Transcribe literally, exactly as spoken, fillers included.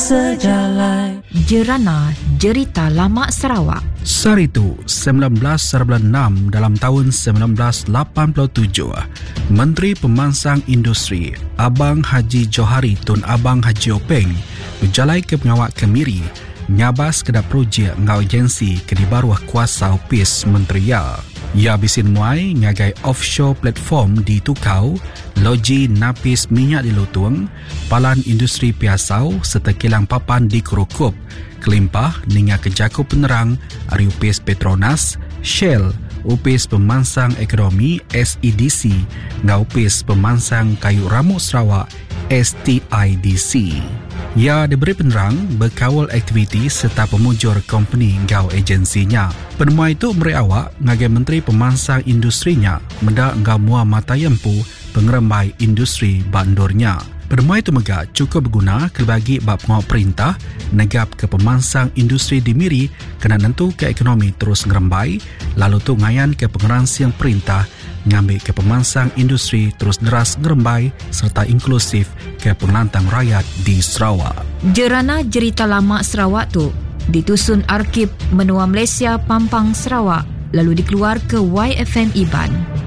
sejalan. Jerana Jerita Lama Sarawak. Saritu sembilan belas enam dalam tahun sembilan belas lapan puluh tujuh, Menteri Pemansang Industri Abang Haji Johari Tun Abang Haji Openg berjalai ke pengawak Kemiri nyabas kedap projek ngau agensi ke di baruah kuasa opis menteri ya. Ia bisin muai ngagai offshore platform di Tukau, loji napis minyak di Lutung, palan industri piasau serta kilang papan di Kerukup, kelimpah ninga kejaku penerang ari upis Petronas, Shell, upis pemansang ekonomi S E D C, ngau upis pemansang kayu ramuk Sarawak S T I D C. Ia diberi penerang berkawal aktiviti serta pemujur company ngau agensinya. Penemuan itu beri awak ngagai Menteri Pemansang Industrinya mendak ngau mua mata yempu pengerembai industri bandurnya. Penemuan itu megak cukup berguna kelebagi bab pengawal perintah negap ke pemansang industri di Miri kena nentu ke ekonomi terus ngerembai lalu tu ngayan ke pengeransian perintah ngambil ke pemansang industri terus deras ngerembai serta inklusif ke pengelantang rakyat di Sarawak. Jerana Jerita Lama Sarawak tu ditusun Arkib Menua Malaysia Pampang Sarawak lalu dikeluar ke Y F M Iban.